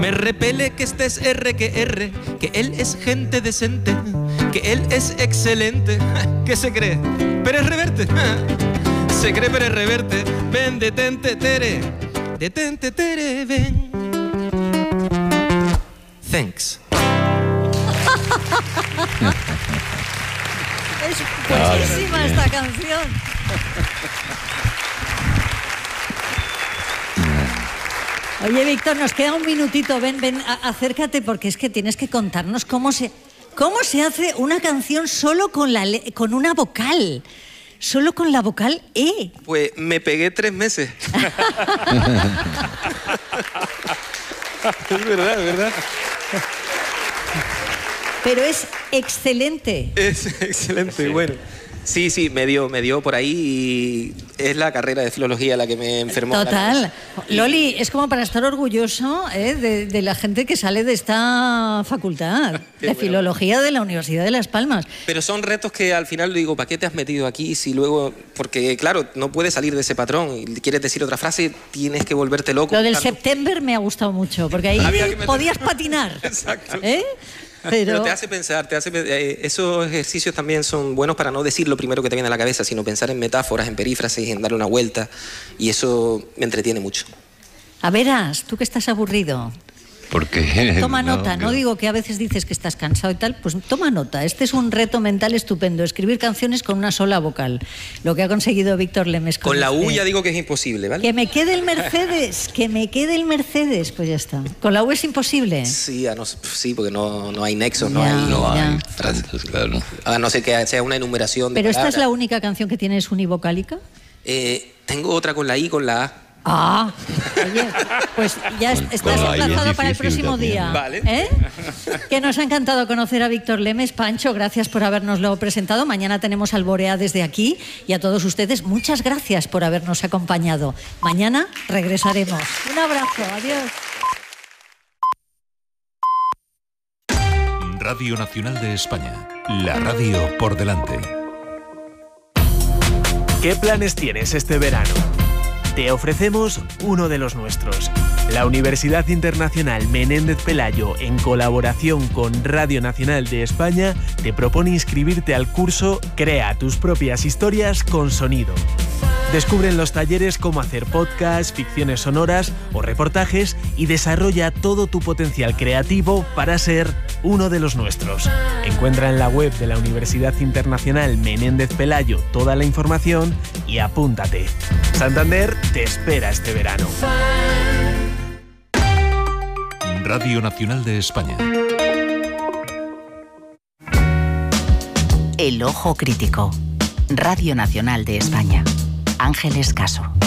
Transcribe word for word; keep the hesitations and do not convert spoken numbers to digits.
Me repele que estés R que R, que él es gente decente, que él es excelente. ¿Qué se cree? Pérez Reverte. Se cree Pérez Reverte. Ven, detente, tere. Detente, tere, ven. Thanks. Es buenísima esta canción. Oye, Víctor, nos queda un minutito. Ven, ven, a- acércate, porque es que tienes que contarnos cómo se, cómo se hace una canción solo con, la le- con una vocal. Solo con la vocal E. Pues me pegué tres meses. Es verdad, es verdad. Pero es excelente. Es excelente, bueno. Sí, sí, me dio, me dio por ahí y es la carrera de filología la que me enfermó. Total. Loli, es como para estar orgulloso, ¿eh? de, de la gente que sale de esta facultad Qué de bueno. filología de la Universidad de Las Palmas. Pero son retos que al final digo, ¿para qué te has metido aquí si luego...? Porque, claro, no puedes salir de ese patrón y quieres decir otra frase, tienes que volverte loco. Lo del buscando. September me ha gustado mucho, porque ahí Había que meter- podías patinar. Exacto. ¿Eh? Pero... Pero te hace pensar, te hace, eh, esos ejercicios también son buenos para no decir lo primero que te viene a la cabeza, sino pensar en metáforas, en perífrasis, en darle una vuelta, y eso me entretiene mucho. a veras, tú que estás aburrido, Porque toma nota, no que- digo que a veces dices que estás cansado y tal, pues toma nota. Este es un reto mental estupendo, escribir canciones con una sola vocal. Lo que ha conseguido Víctor Lemes con, Con la U este. ya digo que es imposible, ¿vale? Que me quede el Mercedes, que me quede el Mercedes, pues ya está. Con la U es imposible. Sí, a no, sí, porque no, no hay nexos, no Ya. hay... No Ya. hay frases, claro. A no ser que sea una enumeración de Pero esta es la palabras. única canción que tienes univocálica. Eh, tengo otra con la I y con la A. Ah, oye, pues ya es- estás Con la I es emplazado para el difícil próximo también. día. Vale. ¿Eh? Que nos ha encantado conocer a Víctor Lemes. Pancho, gracias por habernoslo presentado. Mañana tenemos Alborea desde aquí y a todos ustedes, muchas gracias por habernos acompañado. Mañana regresaremos. Un abrazo, adiós. Radio Nacional de España. La radio por delante. ¿Qué planes tienes este verano? Te ofrecemos uno de los nuestros. La Universidad Internacional Menéndez Pelayo, en colaboración con Radio Nacional de España, te propone inscribirte al curso Crea tus propias historias con sonido. Descubre en los talleres cómo hacer podcasts, ficciones sonoras o reportajes y desarrolla todo tu potencial creativo para ser uno de los nuestros. Encuentra en la web de la Universidad Internacional Menéndez Pelayo toda la información y apúntate. Santander te espera este verano. Radio Nacional de España. El Ojo Crítico. Radio Nacional de España. Ángeles Caso.